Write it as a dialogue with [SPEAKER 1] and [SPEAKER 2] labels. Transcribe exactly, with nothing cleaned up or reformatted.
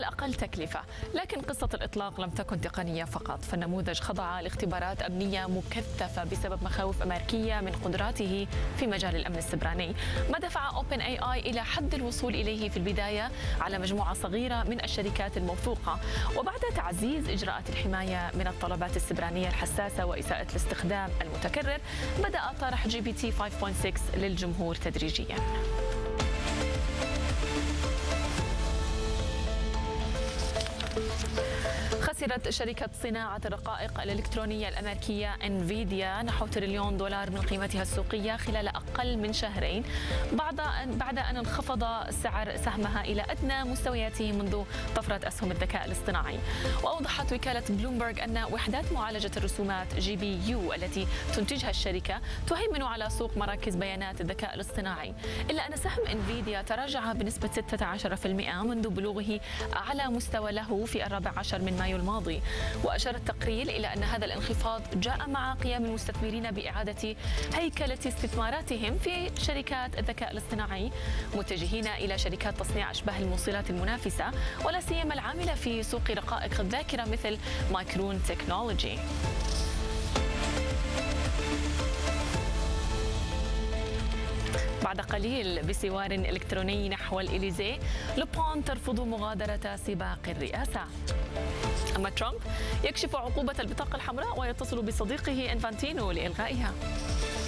[SPEAKER 1] الأقل تكلفة. لكن قصة الإطلاق لم تكن تقنية فقط، فالنموذج خضع لاختبارات أمنية مكثفة بسبب مخاوف أمريكية من قدراته في مجال الأمن السبراني، ما دفع أوبن إيه آي إلى حد الوصول إليه في البداية على مجموعة صغيرة من الشركات الموثوقة. وبعد تعزيز إجراءات الحماية من الطلبات السبرانية الحساسة وإساءة الاستخدام المتكرر، بدأ طرح جي بي تي خمسة فاصلة ستة للجمهور تدريجياً. خسرت شركة صناعة الرقائق الإلكترونية الأمريكية انفيديا نحو تريليون دولار من قيمتها السوقية خلال أقل من شهرين، بعد أن بعد أن انخفض سعر سهمها إلى أدنى مستوياته منذ طفرة أسهم الذكاء الاصطناعي. وأوضحت وكالة بلومبرغ أن وحدات معالجة الرسومات جي بي يو التي تنتجها الشركة تهيمن على سوق مراكز بيانات الذكاء الاصطناعي، إلا أن سهم انفيديا تراجع بنسبة ستة عشر بالمئة منذ بلوغه أعلى مستوى له في الرابع عشر من مايو الماضي. وأشار التقرير إلى أن هذا الانخفاض جاء مع قيام المستثمرين بإعادة هيكلة استثماراتهم في شركات الذكاء الاصطناعي، متجهين إلى شركات تصنيع أشباه الموصلات المنافسة، ولا سيما العاملة في سوق رقائق الذاكرة مثل مايكرون تكنولوجي. بعد قليل بسوار إلكتروني نحو الإليزيه، لوبون ترفض مغادرة سباق الرئاسة. أما ترامب يكشف عقوبة البطاقة الحمراء ويتصل بصديقه إنفانتينو لإلغائها.